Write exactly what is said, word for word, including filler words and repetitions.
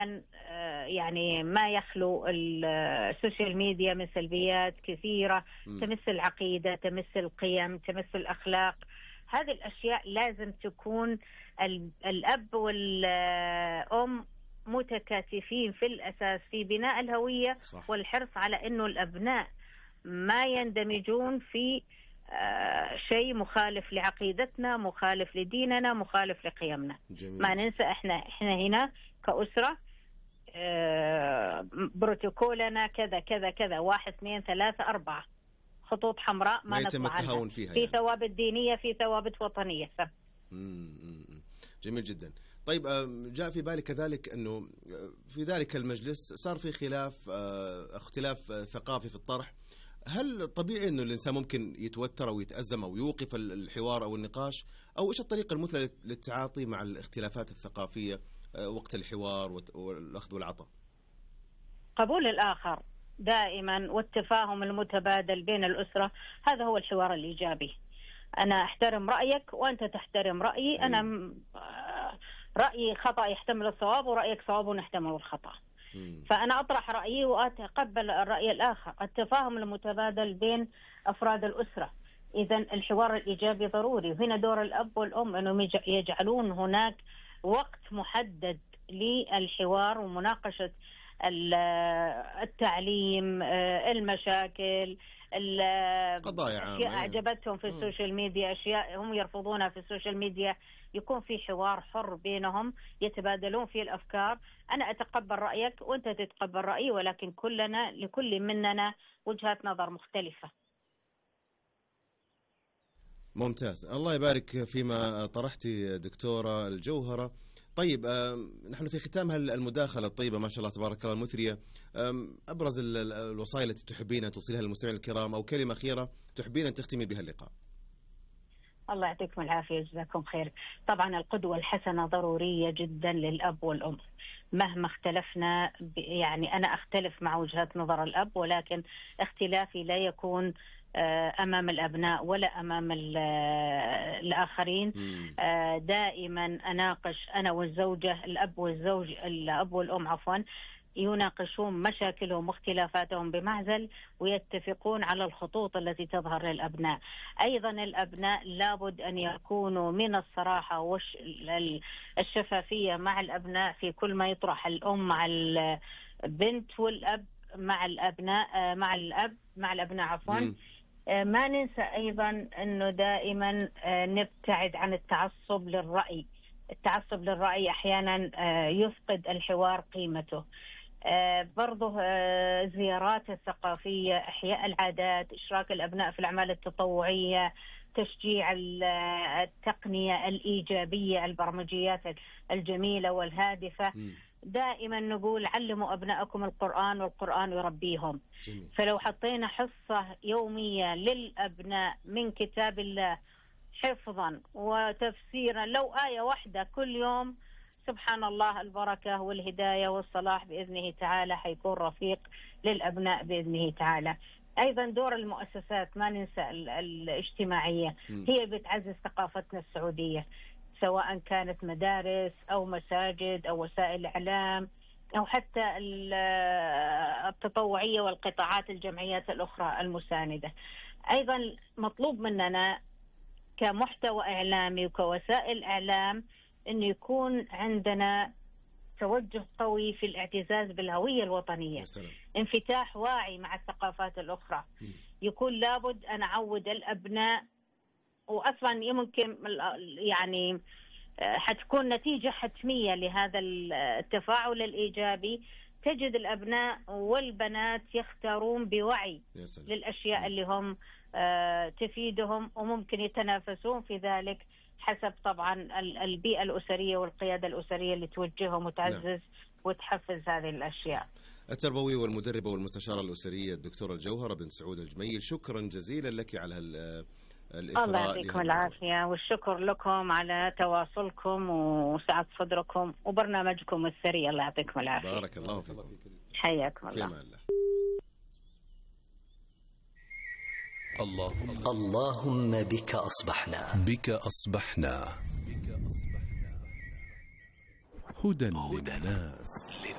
يعني ما يخلو السوشيال ميديا من سلبيات كثيرة تمس العقيدة، تمس القيم، تمس الأخلاق. هذه الأشياء لازم تكون الأب والأم متكاتفين في الأساس في بناء الهوية. صح. والحرص على أنه الأبناء ما يندمجون في شيء مخالف لعقيدتنا، مخالف لديننا، مخالف لقيمنا. جميل. ما ننسى احنا احنا هنا كأسرة بروتوكولنا كذا كذا كذا، واحد اثنين ثلاثة أربعة، خطوط حمراء ما نطلع عنها، في يعني. ثوابت دينية، في ثوابت وطنية. جميل جدا. طيب جاء في بالي كذلك أنه في ذلك المجلس صار في خلاف اختلاف ثقافي في الطرح. هل طبيعي أنه الإنسان ممكن يتوتر أو يتأزم أو يوقف الحوار أو النقاش، أو إيش الطريقة المثلى للتعاطي مع الاختلافات الثقافية وقت الحوار والأخذ والعطاء؟ قبول الآخر دائما والتفاهم المتبادل بين الأسرة، هذا هو الحوار الإيجابي. أنا أحترم رأيك وأنت تحترم رأيي. أيوة. أنا رأيي خطأ يحتمل الصواب، ورأيك صواب ونحتمل الخطأ. مم. فأنا أطرح رأيي وأتقبل الرأي الآخر. التفاهم المتبادل بين أفراد الأسرة. إذن الحوار الإيجابي ضروري، وهنا دور الأب والأم أنهم يجعلون هناك وقت محدد للحوار ومناقشة التعليم، المشاكل، قضايا أشياء أعجبتهم في السوشيال ميديا، أشياء هم يرفضونها في السوشيال ميديا. يكون في حوار حر بينهم يتبادلون فيه الأفكار. أنا أتقبل رأيك وأنت تتقبل رأيي، ولكن كلنا لكل مننا وجهات نظر مختلفة. ممتاز، الله يبارك فيما طرحتي دكتورة الجوهرة. طيب نحن في ختام المداخلة الطيبة ما شاء الله تبارك الله المثرية، أبرز الوصايا التي تحبين أن توصلها للمستمعين الكرام، أو كلمة أخيرة تحبين أن تختمي بها اللقاء؟ الله يعطيكم العافية وجزاكم خير. طبعا القدوة الحسنة ضرورية جدا للأب والأم مهما اختلفنا. يعني أنا أختلف مع وجهات نظر الأب، ولكن اختلافي لا يكون أمام الأبناء ولا أمام الآخرين. دائما أناقش أنا والزوجة، الأب والزوج الأب والأم عفوا يناقشون مشاكلهم واختلافاتهم بمعزل، ويتفقون على الخطوط التي تظهر للأبناء. أيضا الأبناء لابد أن يكونوا من الصراحة والشفافية مع الأبناء في كل ما يطرح. الأم مع البنت، والأب مع الأبناء مع الأب مع الأبناء عفوا. ما ننسى أيضا أنه دائما نبتعد عن التعصب للرأي. التعصب للرأي أحيانا يفقد الحوار قيمته. برضه زيارات الثقافية، إحياء العادات، إشراك الأبناء في الأعمال التطوعية، تشجيع التقنية الإيجابية، البرمجيات الجميلة والهادفة. م. دائما نقول علموا أبنائكم القرآن والقرآن يربيهم. جميل. فلو حطينا حصة يومية للأبناء من كتاب الله حفظا وتفسيرا، لو آية واحدة كل يوم، سبحان الله البركة والهداية والصلاح بإذنه تعالى حيكون رفيق للأبناء بإذنه تعالى. أيضا دور المؤسسات ما ننسى الاجتماعية، هي بتعزز ثقافتنا السعودية، سواء كانت مدارس أو مساجد أو وسائل إعلام أو حتى التطوعية والقطاعات الجمعيات الأخرى المساندة. أيضا مطلوب مننا كمحتوى إعلامي وكوسائل إعلام أن يكون عندنا توجه قوي في الاعتزاز بالهوية الوطنية، انفتاح واعي مع الثقافات الأخرى. يكون لابد أن أعود الأبناء، وأصلا يمكن يعني حتكون نتيجة حتمية لهذا التفاعل الإيجابي. تجد الأبناء والبنات يختارون بوعي للأشياء اللي هم تفيدهم، وممكن يتنافسون في ذلك حسب طبعا البيئة الأسرية والقيادة الأسرية اللي توجههم وتعزز نعم. وتحفز هذه الأشياء. التربوي والمدربة والمستشارة الأسرية الدكتورة الجوهرة بنت سعود الجميل، شكرا جزيلا لك على الإثراء. الله يعطيكم العافية، والشكر لكم على تواصلكم وسعة صدركم وبرنامجكم الثري. الله يعطيكم العافية. بارك الله فيكم. حياكم الله. الله اللهم بك أصبحنا بك أصبحنا هدى للناس.